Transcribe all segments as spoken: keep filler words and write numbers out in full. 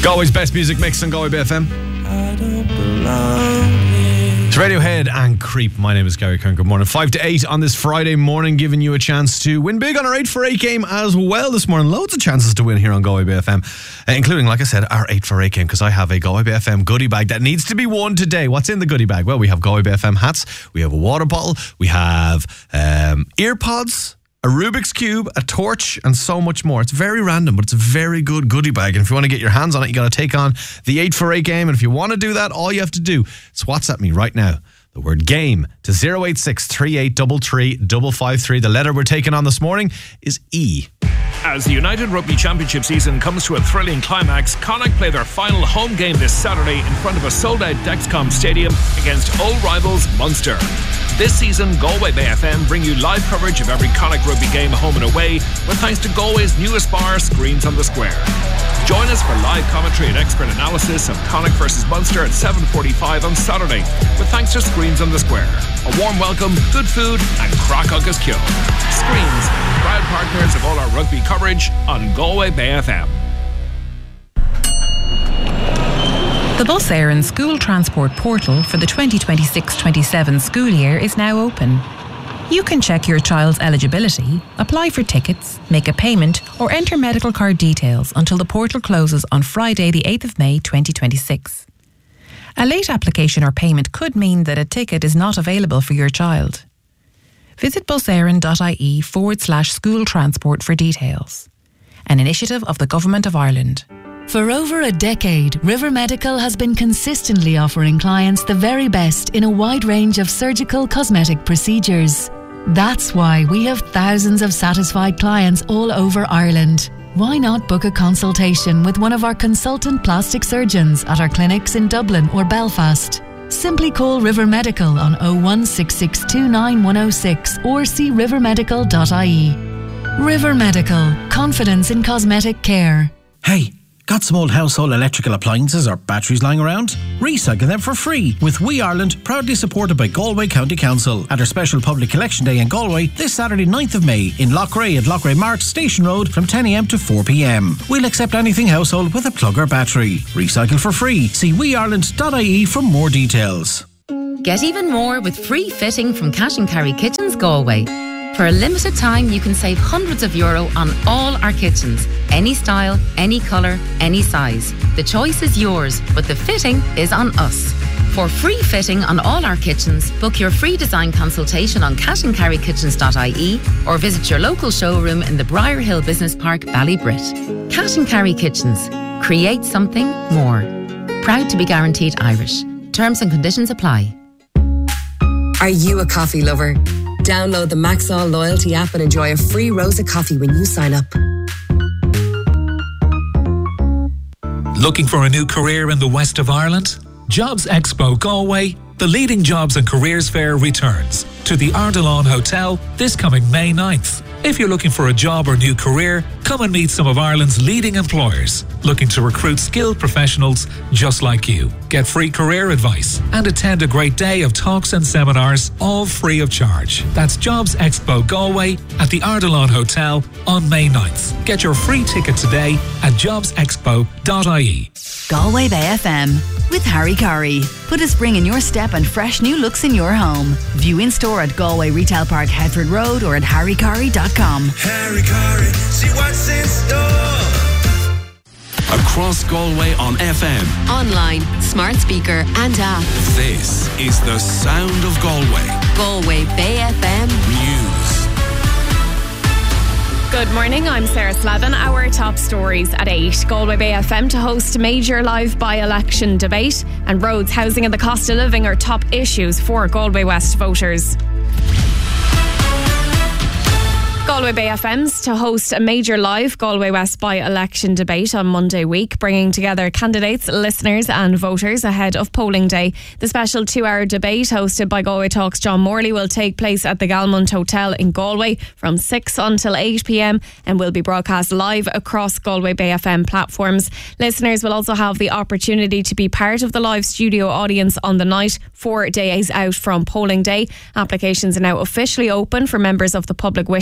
Galway's best music mix on Galway B F M. I don't belong here. It's Radiohead and Creep. My name is Gary Kern. Good morning. Five to eight on this Friday morning, giving you a chance to win big on our eight for eight game as well this morning. Loads of chances to win here on Galway B F M, uh, including, like I said, our eight for eight game, because I have a Galway B F M goodie bag that needs to be won today. What's in the goodie bag? Well, we have Galway B F M hats, we have a water bottle, we have um, ear pods, a Rubik's Cube, a torch, and so much more. It's very random, but it's a very good goodie bag. And if you want to get your hands on it, you got to take on the eight for eight game. And if you want to do that, all you have to do is WhatsApp me right now the word game to zero eight six, three eight three three, five five three. The letter we're taking on this morning is E. As the United Rugby Championship season comes to a thrilling climax, Connacht play their final home game this Saturday in front of a sold-out Dexcom Stadium against old rivals Munster. This season, Galway B F M bring you live coverage of every Connacht rugby game home and away, with thanks to Galway's newest bar, Screens on the Square. Join us for live commentary and expert analysis of Connacht versus Munster at seven forty-five on Saturday, with thanks to Screens on the Square. A warm welcome, good food, and crack agus kill. Screens, proud partners of all our rugby coverage on Galway B F M. The Bus Éireann School Transport Portal for the twenty twenty-six twenty-seven school year is now open. You can check your child's eligibility, apply for tickets, make a payment, or enter medical card details until the portal closes on Friday the eighth of May twenty twenty-six. A late application or payment could mean that a ticket is not available for your child. Visit buseireann.ie forward slash school transport for details. An initiative of the Government of Ireland. For over a decade, River Medical has been consistently offering clients the very best in a wide range of surgical cosmetic procedures. That's why we have thousands of satisfied clients all over Ireland. Why not book a consultation with one of our consultant plastic surgeons at our clinics in Dublin or Belfast? Simply call River Medical on oh one six six two nine one oh six or see river medical dot I E. River Medical. Confidence in cosmetic care. Hey, got some old household electrical appliances or batteries lying around? Recycle them for free with We Ireland, proudly supported by Galway County Council at our special public collection day in Galway this Saturday ninth of May in Loughrea at Loughrea Mart Station Road from ten a m to four p m. We'll accept anything household with a plug or battery. Recycle for free. See we ireland dot I E for more details. Get even more with free fitting from Cash and Carry Kitchens Galway. For a limited time, you can save hundreds of euro on all our kitchens. Any style, any colour, any size. The choice is yours, but the fitting is on us. For free fitting on all our kitchens, book your free design consultation on cash and carry kitchens dot I E or visit your local showroom in the Briar Hill Business Park, Ballybrit. Cash and Carry Kitchens. Create something more. Proud to be guaranteed Irish. Terms and conditions apply. Are you a coffee lover? Download the Maxall loyalty app and enjoy a free rose of coffee when you sign up. Looking for a new career in the west of Ireland? Jobs Expo Galway, the leading jobs and careers fair, returns to the Ardilaun Hotel this coming May ninth. If you're looking for a job or new career, come and meet some of Ireland's leading employers looking to recruit skilled professionals just like you. Get free career advice and attend a great day of talks and seminars, all free of charge. That's Jobs Expo Galway at the Ardilaun Hotel on May ninth. Get your free ticket today at jobs expo dot I E. Galway Bay F M with Harry Curry. Put a spring in your step and fresh new looks in your home. View in store at Galway Retail Park, Headford Road, or at harry curry dot com. Harry Curry, see what's in store. Across Galway on F M, online, smart speaker and app. This is the sound of Galway. Galway Bay F M News. Good morning, I'm Sarah Slavin. Our top stories at eight. Galway Bay F M to host major live by-election debate, and roads, housing and the cost of living are top issues for Galway West voters. Galway Bay F M's to host a major live Galway West by-election debate on Monday week, bringing together candidates, listeners and voters ahead of polling day. The special two-hour debate hosted by Galway Talks John Morley will take place at the Galmont Hotel in Galway from six until eight p m and will be broadcast live across Galway Bay F M platforms. Listeners will also have the opportunity to be part of the live studio audience on the night, four days out from polling day. Applications are now officially open for members of the public wishing to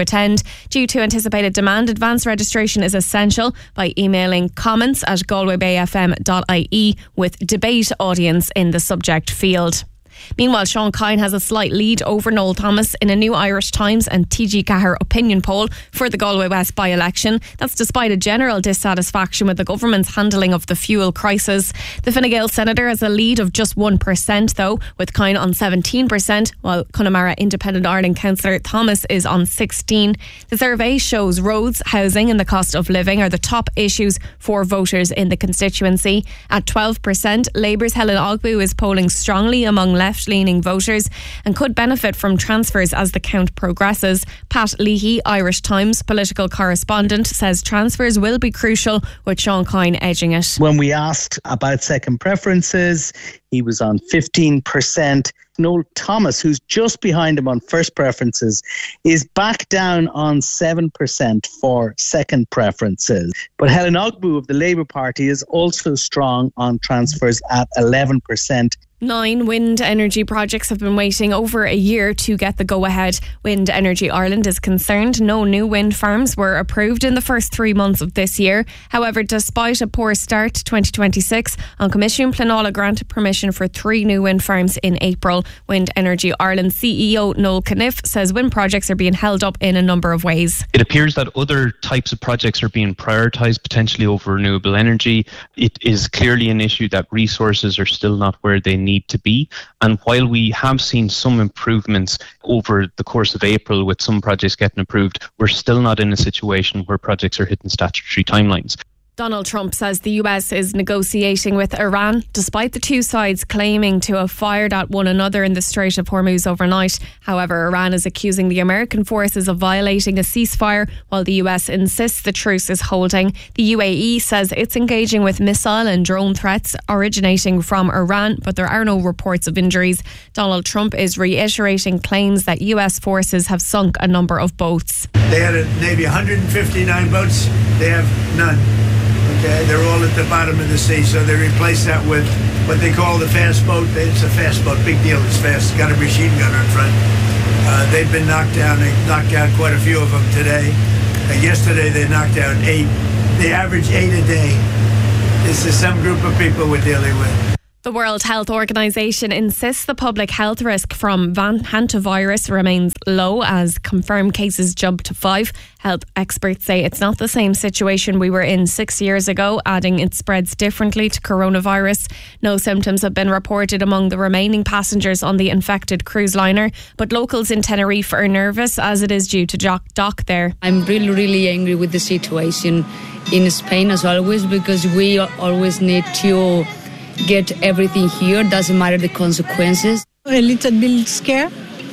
attend. Due to anticipated demand, advance registration is essential by emailing comments at galway bay f m dot i e with debate audience in the subject field. Meanwhile, Sean Kine has a slight lead over Noel Thomas in a new Irish Times and T G Cahir opinion poll for the Galway West by-election. That's despite a general dissatisfaction with the government's handling of the fuel crisis. The Fine Gael senator has a lead of just one percent though, with Kine on seventeen percent, while Connemara Independent Ireland councillor Thomas is on sixteen. The survey shows roads, housing and the cost of living are the top issues for voters in the constituency. At twelve percent, Labour's Helen Ogbu is polling strongly among left-leaning voters and could benefit from transfers as the count progresses. Pat Leahy, Irish Times political correspondent, says transfers will be crucial, with Sean Kine edging it. When we asked about second preferences, he was on fifteen percent. Noel Thomas, who's just behind him on first preferences, is back down on seven percent for second preferences. But Helen Ogbu of the Labour Party is also strong on transfers at eleven percent. Nine wind energy projects have been waiting over a year to get the go-ahead. Wind Energy Ireland is concerned no new wind farms were approved in the first three months of this year. However, despite a poor start to twenty twenty-six, An Commission Pleanála granted permission for three new wind farms in April. Wind Energy Ireland C E O Noel Caniff says wind projects are being held up in a number of ways. It appears that other types of projects are being prioritised potentially over renewable energy. It is clearly an issue that resources are still not where they need to be, and while we have seen some improvements over the course of April with some projects getting approved, we're still not in a situation where projects are hitting statutory timelines. Donald Trump says the U S is negotiating with Iran, despite the two sides claiming to have fired at one another in the Strait of Hormuz overnight. However, Iran is accusing the American forces of violating a ceasefire, while the U S insists the truce is holding. The U A E says it's engaging with missile and drone threats originating from Iran, but there are no reports of injuries. Donald Trump is reiterating claims that U S forces have sunk a number of boats. They had a Navy one hundred fifty-nine boats. They have none. Okay, they're all at the bottom of the sea, so they replace that with what they call the fast boat. It's a fast boat, big deal. It's fast. It's got a machine gun in front. Uh, they've been knocked down. They knocked down quite a few of them today. Uh, yesterday they knocked down eight. They average eight a day. This is some group of people we're dealing with. The World Health Organization insists the public health risk from hantavirus remains low as confirmed cases jump to five. Health experts say it's not the same situation we were in six years ago, adding it spreads differently to coronavirus. No symptoms have been reported among the remaining passengers on the infected cruise liner, but locals in Tenerife are nervous as it is due to dock, dock there. I'm really, really angry with the situation in Spain as always, because we always need to get everything here, doesn't matter the consequences. A little bit scared,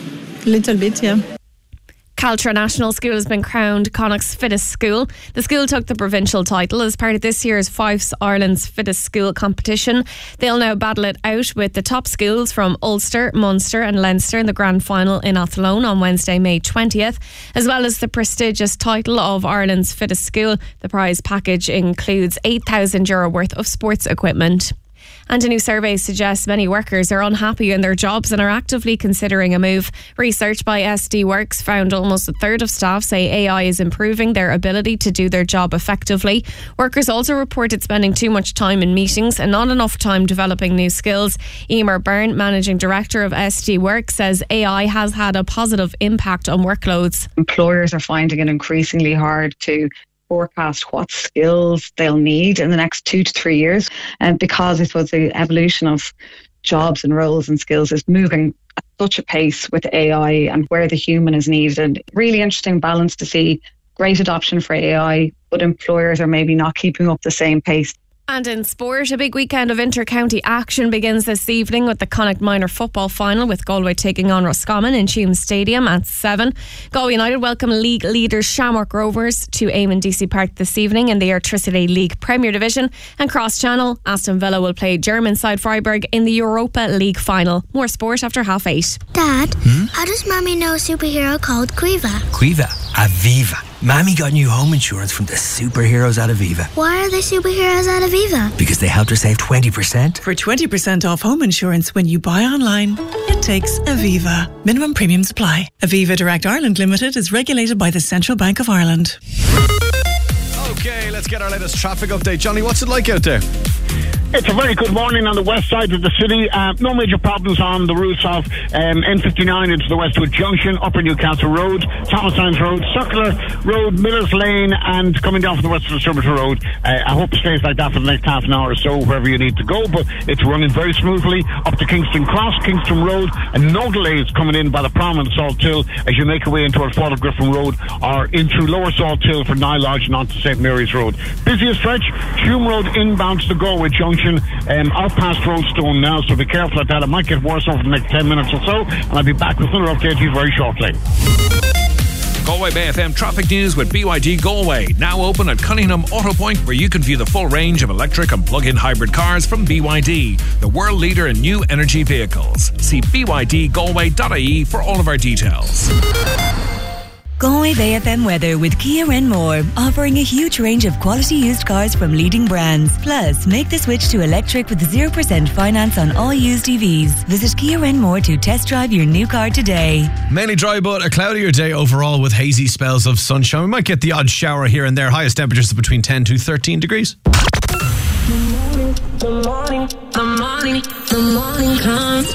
a little bit, yeah. Caltra National School has been crowned Connacht's fittest school. The school took the provincial title as part of this year's Fifes Ireland's Fittest School competition. They'll now battle it out with the top schools from Ulster, Munster and Leinster in the grand final in Athlone on Wednesday, May twentieth, as well as the prestigious title of Ireland's Fittest School. The prize package includes eight thousand euro worth of sports equipment. And a new survey suggests many workers are unhappy in their jobs and are actively considering a move. Research by S D Works found almost a third of staff say A I is improving their ability to do their job effectively. Workers also reported spending too much time in meetings and not enough time developing new skills. Emer Byrne, Managing Director of S D Works, says A I has had a positive impact on workloads. Employers are finding it increasingly hard to forecast what skills they'll need in the next two to three years. And because I suppose the evolution of jobs and roles and skills is moving at such a pace with A I and where the human is needed. And really interesting balance to see great adoption for A I, but employers are maybe not keeping up the same pace. And in sport, a big weekend of inter-county action begins this evening with the Connacht Minor football final, with Galway taking on Roscommon in Tuam Stadium at seven. Galway United welcome league leaders Shamrock Rovers to Eamon D C Park this evening in the Airtricity League Premier Division. And cross-channel, Aston Villa will play German side Freiburg in the Europa League final. More sport after half eight. Dad, hmm? How does Mommy know a superhero called Quiva? Quiva, Aviva. Mammy got new home insurance from the superheroes at Aviva. Why are they superheroes at Aviva? Because they helped her save twenty percent. For twenty percent off home insurance when you buy online, it takes Aviva. Minimum premiums apply. Aviva Direct Ireland Limited is regulated by the Central Bank of Ireland. Okay, let's get our latest traffic update. Johnny, what's it like out there? It's a very good morning on the west side of the city. Uh, no major problems on the routes of um, N fifty-nine into the Westwood Junction, Upper Newcastle Road, Thomas Hines Road, Circular Road, Millers Lane, and coming down from the west of the Distributor Road. Uh, I hope it stays like that for the next half an hour or so, wherever you need to go, but it's running very smoothly up to Kingston Cross, Kingston Road, and no delays coming in by the Prom and Salt Hill as you make your way into our Fort of Griffin Road or in through Lower Salt Hill for Nye Lodge and onto Saint Mary's Road. Busiest stretch, Hume Road inbound to the Galway Junction. Um, out past Roadstone now, so be careful at that. It might get worse over the next ten minutes or so, and I'll be back with another update to you very shortly. Galway Bay F M traffic news with B Y D Galway. Now open at Cunningham Auto Point, where you can view the full range of electric and plug-in hybrid cars from B Y D, the world leader in new energy vehicles. See b y d galway dot i e for all of our details. Galway Bay F M weather with Kia Renmore, offering a huge range of quality used cars from leading brands. Plus, make the switch to electric with zero percent finance on all used E Vs. Visit Kia Renmore to test drive your new car today. Mainly dry, but a cloudier day overall with hazy spells of sunshine. We might get the odd shower here and there. Highest temperatures of between ten to thirteen degrees. The morning, the morning, the morning, the morning comes.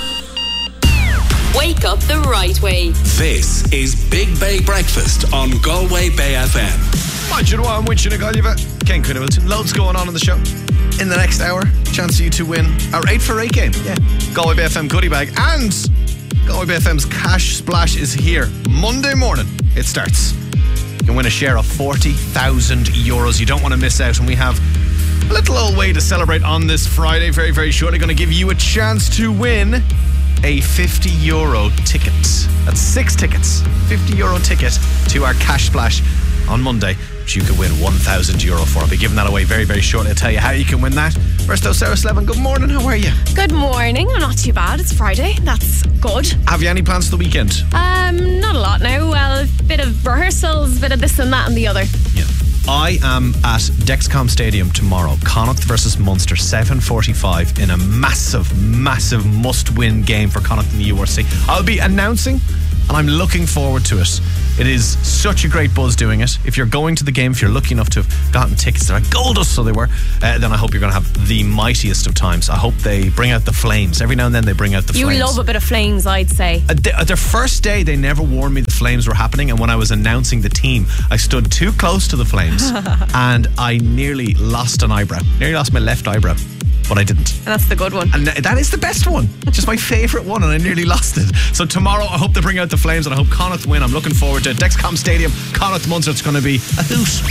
Wake up the right way. This is Big Bay Breakfast on Galway Bay F M. Mind you know what I'm wishing a Galway. Ken Quinn Wilton. Loads going on in the show. In the next hour, chance for you to win our eight for eight game. Yeah. Galway Bay F M goodie bag. And Galway Bay F M's Cash Splash is here. Monday morning, it starts. You can win a share of forty thousand euros. You don't want to miss out. And we have a little old way to celebrate on this Friday. Very, very shortly. Going to give you a chance to win a fifty euro ticket. That's six tickets. fifty euro ticket to our Cash Splash on Monday, which you could win one thousand euro for. I'll be giving that away very, very shortly. I'll tell you how you can win that. First though, Sarah Slevin, good morning. How are you? Good morning. I'm not too bad. It's Friday. That's good. Have you any plans for the weekend? Um, not a lot now. Well, a bit of rehearsals, a bit of this and that and the other. Yeah. I am at Dexcom Stadium tomorrow. Connacht versus Munster, seven forty-five in a massive, massive must-win game for Connacht and the U R C. I'll be announcing, and I'm looking forward to it. It is such a great buzz doing it. If you're going to the game, if you're lucky enough to have gotten tickets, they're like gold dust, so they were, uh, then I hope you're going to have the mightiest of times. I hope they bring out the flames. Every now and then they bring out the you flames. You love a bit of flames, I'd say. At, the, at their first day, they never warned me the flames were happening, and when I was announcing the team, I stood too close to the flames and I nearly lost an eyebrow. Nearly lost my left eyebrow. But I didn't. And that's the good one. And that is the best one. Just my favourite one, and I nearly lost it. So tomorrow, I hope they bring out the flames, and I hope Connacht win. I'm looking forward to it. Dexcom Stadium, Connacht Munster. It's going to be a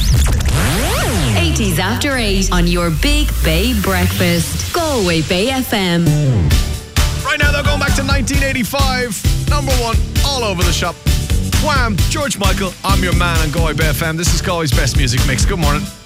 hoot. eighties After eight on your Big Bay Breakfast. Galway Bay F M. Right now, they're going back to nineteen eighty-five. Number one, all over the shop. Wham! George Michael, I'm your man on Galway Bay F M. This is Galway's best music mix. Good morning.